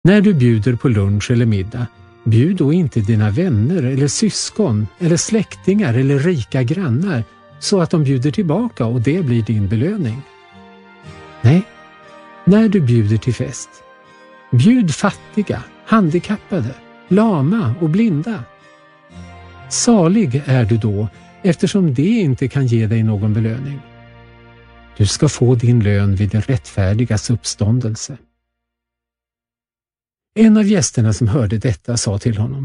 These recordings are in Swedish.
När du bjuder på lunch eller middag, bjud då inte dina vänner eller syskon eller släktingar eller rika grannar så att de bjuder tillbaka och det blir din belöning. Nej, när du bjuder till fest, bjud fattiga, handikappade, lama och blinda. Salig är du då, eftersom det inte kan ge dig någon belöning. Du ska få din lön vid den rättfärdigas uppståndelse. En av gästerna som hörde detta sa till honom: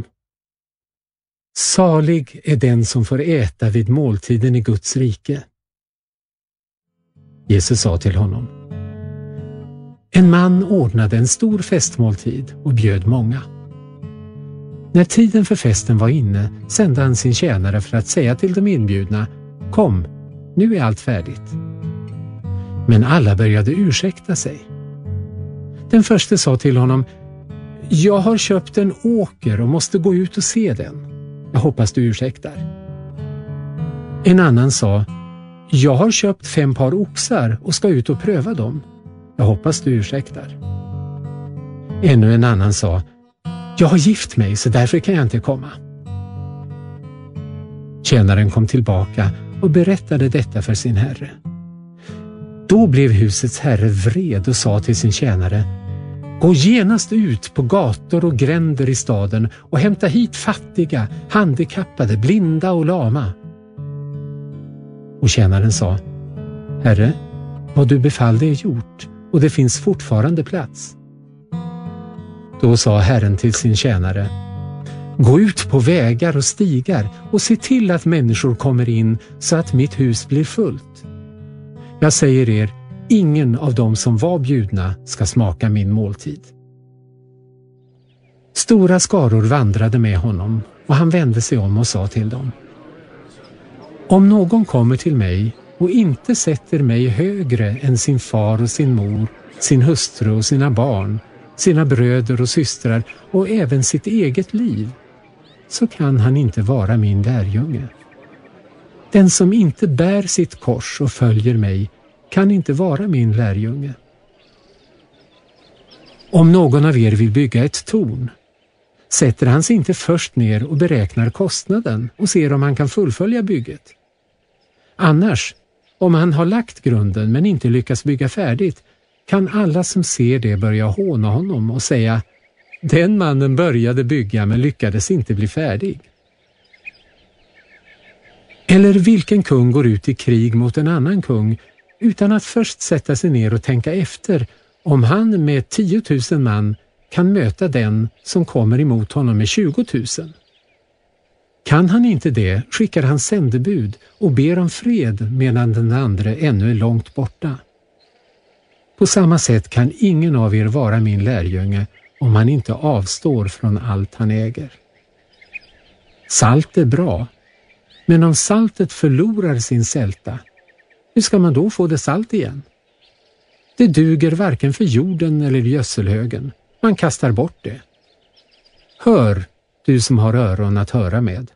Salig är den som får äta vid måltiden i Guds rike. Jesus sa till honom: En man ordnade en stor festmåltid och bjöd många. När tiden för festen var inne sände han sin tjänare för att säga till de inbjudna: Kom, nu är allt färdigt. Men alla började ursäkta sig. Den första sa till honom: Jag har köpt en åker och måste gå ut och se den. Jag hoppas du ursäktar. En annan sa: Jag har köpt 5 par oxar och ska ut och pröva dem. Jag hoppas du ursäktar. Ännu en annan sa: Jag har gift mig så därför kan jag inte komma. Tjänaren kom tillbaka och berättade detta för sin herre. Då blev husets herre vred och sa till sin tjänare: Gå genast ut på gator och gränder i staden och hämta hit fattiga, handikappade, blinda och lama. Och tjänaren sa: Herre, vad du befallde är gjort och det finns fortfarande plats. Då sa Herren till sin tjänare: Gå ut på vägar och stigar och se till att människor kommer in så att mitt hus blir fullt. Jag säger er, ingen av dem som var bjudna ska smaka min måltid. Stora skaror vandrade med honom och han vände sig om och sa till dem: Om någon kommer till mig och inte sätter mig högre än sin far och sin mor, sin hustru och sina barn, sina bröder och systrar och även sitt eget liv, så kan han inte vara min lärjunge. Den som inte bär sitt kors och följer mig kan inte vara min lärjunge. Om någon av er vill bygga ett torn, sätter han sig inte först ner och beräknar kostnaden och ser om han kan fullfölja bygget. Annars, om han har lagt grunden men inte lyckas bygga färdigt, kan alla som ser det börja håna honom och säga: Den mannen började bygga men lyckades inte bli färdig. Eller vilken kung går ut i krig mot en annan kung utan att först sätta sig ner och tänka efter om han med 10 000 man kan möta den som kommer emot honom med 20 000. Kan han inte det, skickar han sändebud och ber om fred medan den andra ännu är långt borta. På samma sätt kan ingen av er vara min lärjunge om han inte avstår från allt han äger. Salt är bra, men om saltet förlorar sin sälta, hur ska man då få det salt igen? Det duger varken för jorden eller gödselhögen. Man kastar bort det. Hör, du som har öron att höra med.